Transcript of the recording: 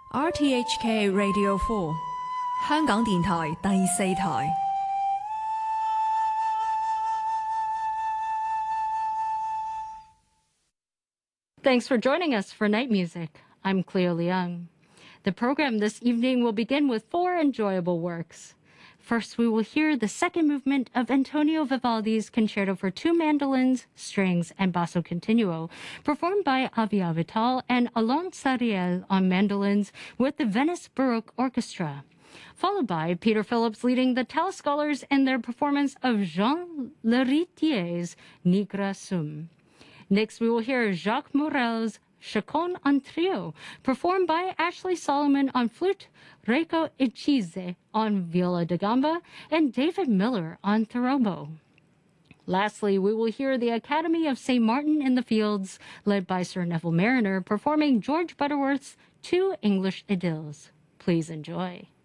RTHK Radio 4香港電台第四台。 Thanks for joining us for Night Music. I'm Cleo Leung. The program this evening will begin with 4 enjoyable works. First, we will hear the second movement of Antonio Vivaldi's Concerto for 2 mandolins, strings, and basso continuo, performed by Avia Vital and Alain Sariel on mandolins with the Venice Baroque Orchestra, followed by Peter Phillips leading the Tal Scholars in their performance of Jean Leritier's Nigra Sum. Next, we will hear Jacques Morel's Chacon en Trio, performed by Ashley Solomon on flute, Reiko Ichize on viola da gamba, and David Miller on therobo. Lastly, we will hear the Academy of St. Martin in the Fields, led by Sir Neville Mariner, performing George Butterworth's 2 English idylls. Please enjoy.